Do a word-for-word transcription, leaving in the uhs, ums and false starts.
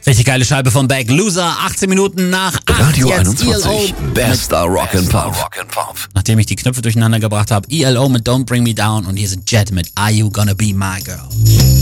Richtig geile Scheibe von Beck. Loser, achtzehn Minuten nach acht. Radio Jetzt einundzwanzig, E L O bester Rock'n'Pop. Nachdem ich die Knöpfe durcheinander gebracht habe, E L O mit Don't Bring Me Down und hier sind Jet mit Are You Gonna Be My Girl.